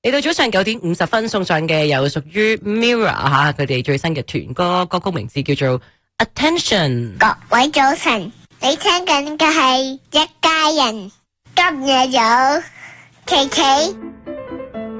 嚟到早上9:50送上嘅有屬於 Mirror 吓，佢哋最新嘅團歌曲名字叫做 Attention。 各位早晨，你聽緊嘅係一家人，今日有琪琪。